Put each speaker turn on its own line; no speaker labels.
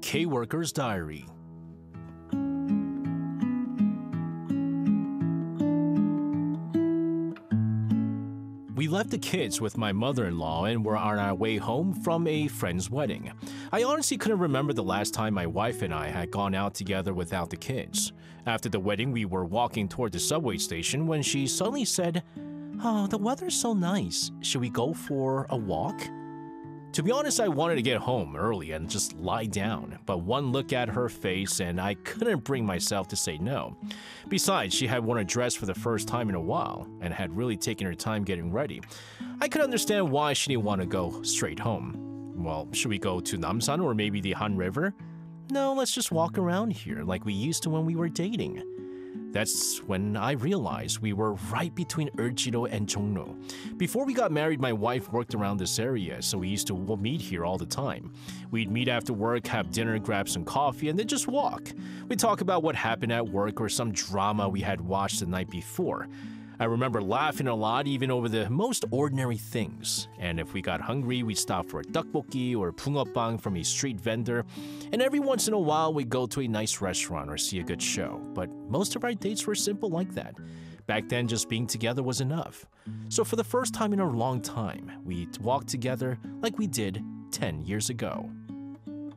K-Worker's Diary. We left the kids with my mother-in-law and were on our way home from a friend's wedding. I honestly couldn't remember the last time my wife and I had gone out together without the kids. After the wedding, we were walking toward the subway station when she suddenly said, "Oh, the weather's so nice. Should we go for a walk?" To be honest, I wanted to get home early and just lie down, but one look at her face and I couldn't bring myself to say no. Besides, she had worn a dress for the first time in a while and had really taken her time getting ready. I could understand why she didn't want to go straight home. Well, should we go to Namsan or maybe the Han River? No, let's just walk around here like we used to when we were dating. That's when I realized we were right between Urjiro and Jongno. Before we got married, my wife worked around this area, so we used to meet here all the time. We'd meet after work, have dinner, grab some coffee, and then just walk. We'd talk about what happened at work or some drama we had watched the night before. I remember laughing a lot even over the most ordinary things. And if we got hungry, we'd stop for a tteokbokki or bungeoppang from a street vendor. And every once in a while, we'd go to a nice restaurant or see a good show. But most of our dates were simple like that. Back then, just being together was enough. So for the first time in a long time, we walked together like we did 10 years ago.